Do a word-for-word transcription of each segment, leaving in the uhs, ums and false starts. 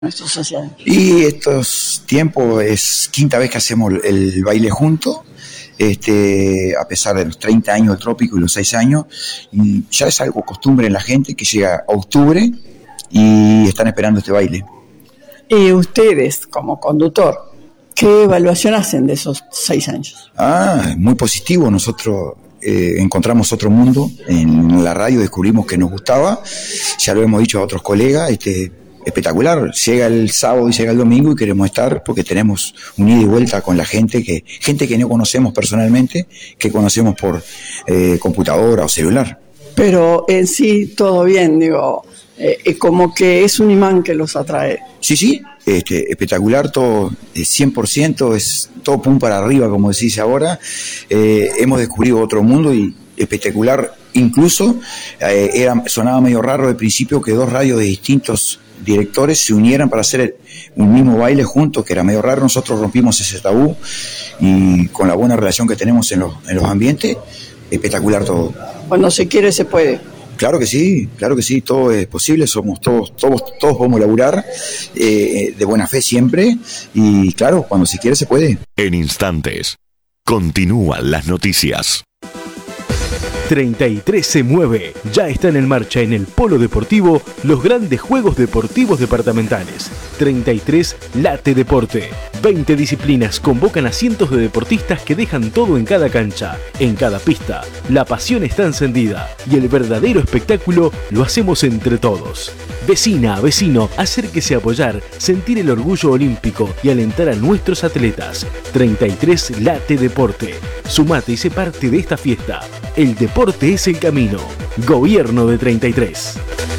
Nuestro social. Y estos tiempos es quinta vez que hacemos el baile juntos, este, a pesar de los treinta años del Trópico y los seis años, y ya es algo costumbre en la gente que llega a octubre y están esperando este baile. Y ustedes, como conductor, ¿qué evaluación hacen de esos seis años? Ah, muy positivo. Nosotros eh, encontramos otro mundo en la radio, descubrimos que nos gustaba, ya lo hemos dicho a otros colegas, este espectacular. Llega el sábado y llega el domingo y queremos estar porque tenemos un ida y vuelta con la gente que gente que no conocemos personalmente, que conocemos por eh, computadora o celular. Pero en sí todo bien, digo, eh, como que es un imán que los atrae. Sí, sí, este, espectacular, todo cien por ciento, es todo pum para arriba, como decís ahora. Eh, hemos descubierto otro mundo y espectacular. Incluso eh, era, sonaba medio raro al principio que dos radios de distintos directores se unieran para hacer un mismo baile juntos, que era medio raro. Nosotros rompimos ese tabú y con la buena relación que tenemos en los, en los ambientes, espectacular todo. Cuando se quiere se puede. Claro que sí, claro que sí, todo es posible, somos todos, todos, todos podemos laburar eh, de buena fe siempre y claro, cuando se quiere se puede. En instantes, continúan las noticias. treinta y tres se mueve. Ya están en marcha en el Polo Deportivo los grandes Juegos Deportivos Departamentales. treinta y tres Late Deporte. veinte disciplinas convocan a cientos de deportistas que dejan todo en cada cancha, en cada pista. La pasión está encendida y el verdadero espectáculo lo hacemos entre todos. Vecina, vecino, acérquese a apoyar, sentir el orgullo olímpico y alentar a nuestros atletas. treinta y tres Late Deporte. Sumate y sé parte de esta fiesta. El deporte es el camino. Gobierno de treinta y tres.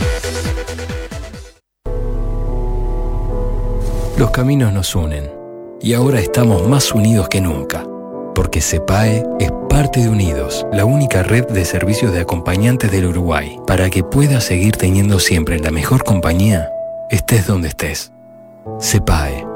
Los caminos nos unen y ahora estamos más unidos que nunca, porque CEPAE es parte de Unidos, la única red de servicios de acompañantes del Uruguay, para que puedas seguir teniendo siempre la mejor compañía, estés donde estés. CEPAE.